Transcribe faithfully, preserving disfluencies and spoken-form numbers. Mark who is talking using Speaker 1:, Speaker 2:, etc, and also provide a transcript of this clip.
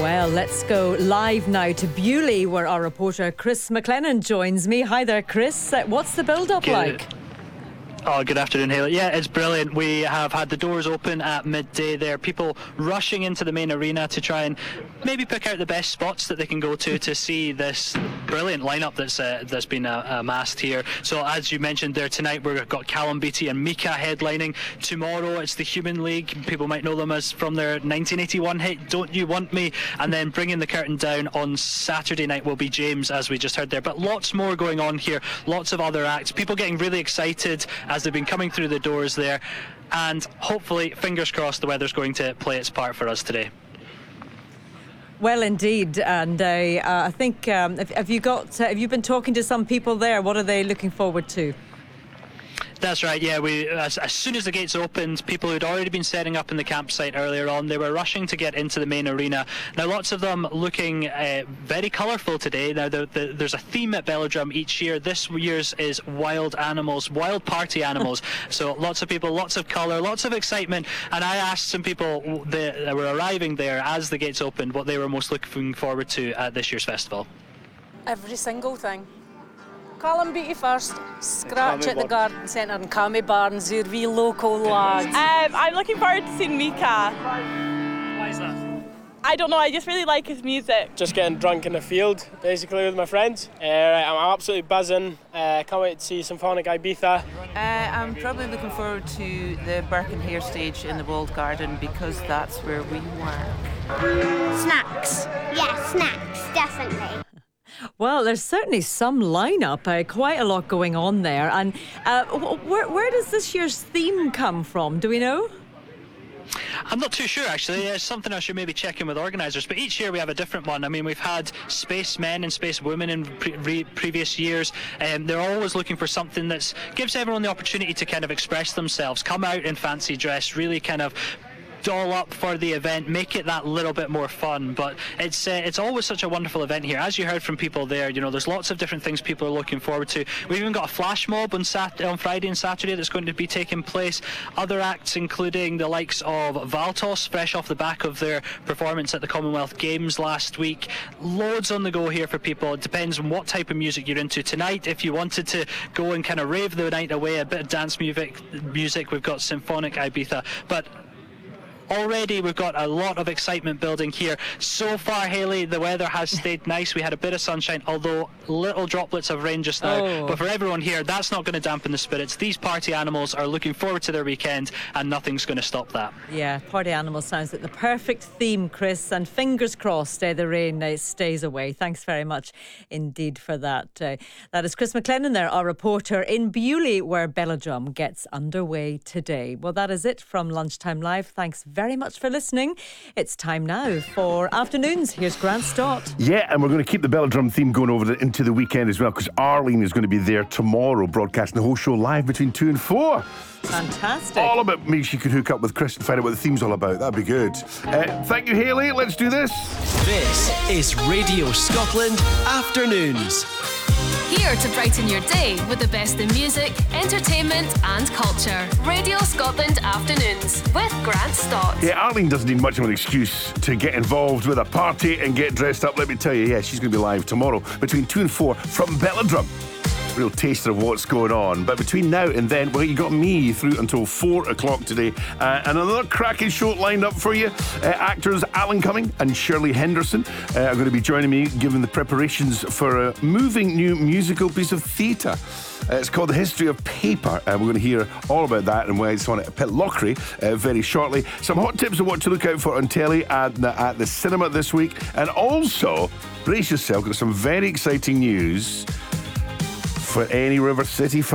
Speaker 1: Well, let's go live now to Bewley, where our reporter Chris McLennan joins me. Hi there, Chris. Uh, What's the build-up
Speaker 2: Good.
Speaker 1: like?
Speaker 2: Oh, good afternoon, Hayley. Yeah, it's brilliant. We have had the doors open at midday there. People rushing into the main arena to try and maybe pick out the best spots that they can go to to see this brilliant lineup that's uh, that's been uh, amassed here. So as you mentioned there, tonight we've got Callum Beattie and Mika headlining. Tomorrow it's the Human League. People might know them as from their nineteen eighty-one hit Don't You Want Me? And then bringing the curtain down on Saturday night will be James, as we just heard there. But lots more going on here. Lots of other acts. People getting really excited as they've been coming through the doors there, and hopefully, fingers crossed, the weather's going to play its part for us today.
Speaker 1: Well, indeed, and uh, uh, I think um, have, have you got? Uh, have you been talking to some people there? What are they looking forward to?
Speaker 2: That's right, yeah. We as, as soon as the gates opened, people who'd already been setting up in the campsite earlier on, they were rushing to get into the main arena. Now, lots of them looking uh, very colourful today. Now, the, the, there's a theme at Belladrum each year. This year's is wild animals, wild party animals. So lots of people, lots of colour, lots of excitement. And I asked some people that were arriving there as the gates opened what they were most looking forward to at this year's festival.
Speaker 3: Every single thing. Callum Beattie first, Scratch at the Garden Centre, and Cammy Barnes, your wee local lads.
Speaker 4: Um, I'm looking forward to seeing Mika.
Speaker 2: Why is that?
Speaker 4: I don't know, I just really like his music.
Speaker 5: Just getting drunk in the field, basically, with my friends. Uh, I'm absolutely buzzing. Uh, can't wait to see Symphonic Ibiza.
Speaker 6: Uh, I'm probably looking forward to the Burke and Hare stage in the Walled Garden because that's where we work.
Speaker 7: Snacks. Yeah, snacks, definitely.
Speaker 1: Well, there's certainly some lineup, uh, quite a lot going on there. And uh, where, where does this year's theme come from? Do we know?
Speaker 2: I'm not too sure, actually. It's something I should maybe check in with organisers. But each year we have a different one. I mean, we've had spacemen and spacewomen in pre- re- previous years. Um, they're always looking for something that gives everyone the opportunity to kind of express themselves, come out in fancy dress, really kind of doll up for the event, make it that little bit more fun. But it's uh, it's always such a wonderful event here. As you heard from people there, you know, there's lots of different things people are looking forward to. We've even got a flash mob on Sat- on Friday and Saturday that's going to be taking place. Other acts including the likes of Valtos, fresh off the back of their performance at the Commonwealth Games last week. Loads on the go here for people. It depends on what type of music you're into tonight. If you wanted to go and kind of rave the night away, a bit of dance music, music we've got Symphonic Ibiza. But already we've got a lot of excitement building here. So far, Hayley, the weather has stayed nice. We had a bit of sunshine, although little droplets of rain just now.
Speaker 1: Oh.
Speaker 2: But for everyone here, that's not going to dampen the spirits. These party animals are looking forward to their weekend, and nothing's going to stop that.
Speaker 1: Yeah, Party Animals sounds like the perfect theme, Chris. And fingers crossed uh, the rain uh, stays away. Thanks very much indeed for that. Uh, that is Chris McLennan there, our reporter in Bewley, where Belladrum gets underway today. Well, that is it from Lunchtime Live. Thanks very much for listening. It's time now for Afternoons. Here's Grant Stott.
Speaker 8: Yeah, and we're going to keep the Belladrum theme going over the, into the weekend as well, because Arlene is going to be there tomorrow broadcasting the whole show live between two and four.
Speaker 1: Fantastic.
Speaker 8: All about me. She could hook up with Chris and find out what the theme's all about. That'd be good. Uh, thank you, Hayley. Let's do this.
Speaker 9: This is Radio Scotland Afternoons.
Speaker 10: Here to brighten your day with the best in music, entertainment and culture. Radio Scotland Afternoons with Grant Stott.
Speaker 8: Yeah, Arlene doesn't need much of an excuse to get involved with a party and get dressed up. Let me tell you, yeah, she's going to be live tomorrow between two and four from Belladrum. Real taster of what's going on. But between now and then, well, you got me through until four o'clock today. Uh, and another cracking show lined up for you. Uh, actors Alan Cumming and Shirley Henderson uh, are going to be joining me, given the preparations for a moving new musical piece of theatre. Uh, it's called The History of Paper. Uh, we're going to hear all about that and why it's on at Pitlochry uh, very shortly. Some hot tips of what to look out for on telly at, at the cinema this week. And also, brace yourself, got some very exciting news for any River City fans.